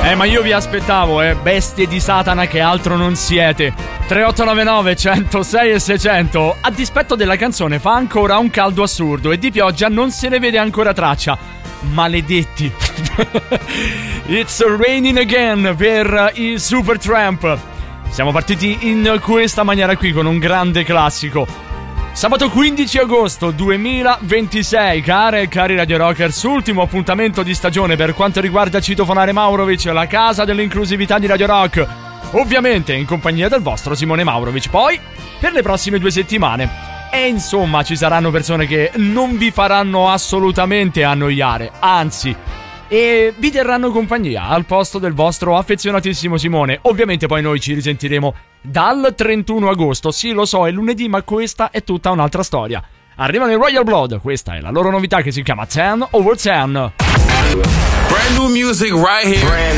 Ma io vi aspettavo, bestie di Satana che altro non siete. 3899 106 e 600. A dispetto della canzone fa ancora un caldo assurdo e di pioggia non se ne vede ancora traccia. Maledetti. It's raining again per i Supertramp. Siamo partiti in questa maniera qui con un grande classico. Sabato 15 agosto 2026, care e cari Radio Rockers, ultimo appuntamento di stagione per quanto riguarda Citofonare Maurovic, la casa dell'inclusività di Radio Rock. Ovviamente in compagnia del vostro Simone Maurovic. Poi, per le prossime 2 settimane. E insomma, ci saranno persone che non vi faranno assolutamente annoiare, anzi, e vi terranno compagnia al posto del vostro affezionatissimo Simone. Ovviamente poi noi ci risentiremo dal 31 agosto. Sì, lo so, è lunedì, ma questa è tutta un'altra storia. Arrivano i Royal Blood, questa è la loro novità che si chiama 10 over 10. Brand new music right here.